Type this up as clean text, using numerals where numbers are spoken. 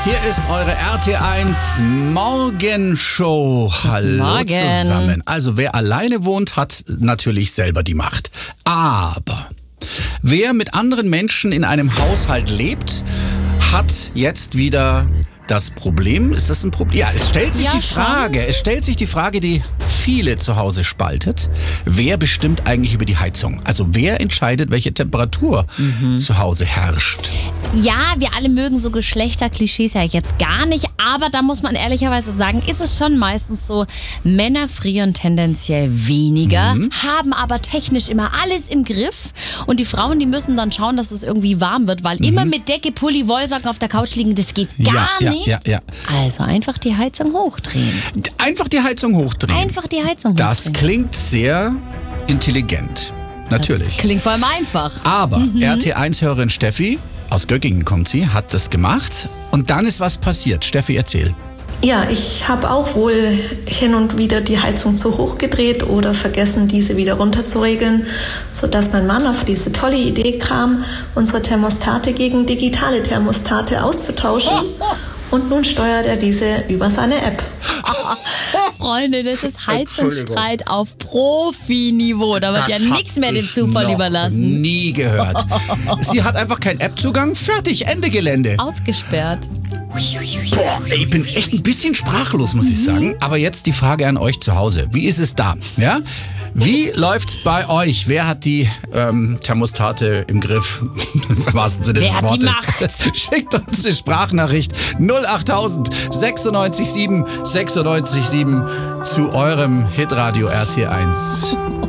Hier ist eure RT1 Morgenshow. Hallo Morgen. zusammen. Also wer alleine wohnt, hat natürlich selber die Macht. Aber wer mit anderen Menschen in einem Haushalt lebt, hat jetzt wieder das Problem. Ist das ein Problem? Ja, es stellt sich die Frage, die viele zu Hause spaltet. Wer bestimmt eigentlich über die Heizung? Also wer entscheidet, welche Temperatur zu Hause herrscht? Ja, wir alle mögen so Geschlechterklischees ja jetzt gar nicht, aber da muss man ehrlicherweise sagen, ist es schon meistens so, Männer frieren tendenziell weniger, haben aber technisch immer alles im Griff und die Frauen, die müssen dann schauen, dass es irgendwie warm wird, weil immer mit Decke, Pulli, Wollsocken auf der Couch liegen, das geht gar nicht. Ja. Also einfach die Heizung hochdrehen. Einfach die Heizung hochdrehen. Das klingt sehr intelligent. Natürlich. Klingt vor allem einfach. Aber RT1-Hörerin Steffi, aus Göggingen kommt sie, hat das gemacht. Und dann ist was passiert. Steffi, erzähl. Ja, ich habe auch wohl hin und wieder die Heizung zu hoch gedreht oder vergessen, diese wieder runterzuregeln, sodass mein Mann auf diese tolle Idee kam, unsere Thermostate gegen digitale Thermostate auszutauschen. Und nun steuert er diese über seine App. Freunde, das ist Heizungsstreit auf Profiniveau. Da wird ja nichts mehr dem Zufall überlassen. Nie gehört. Sie hat einfach keinen App-Zugang. Fertig, Ende Gelände. Ausgesperrt. Boah, ich bin echt ein bisschen sprachlos, muss ich sagen. Aber jetzt die Frage an euch zu Hause. Wie ist es da? Ja? Wie läuft's bei euch? Wer hat die Thermostate im Griff? Im wahrsten Sinne des Wortes. Wer hat die Macht? Schickt uns eine Sprachnachricht 08000 96 7 96 7 zu eurem Hitradio RT1.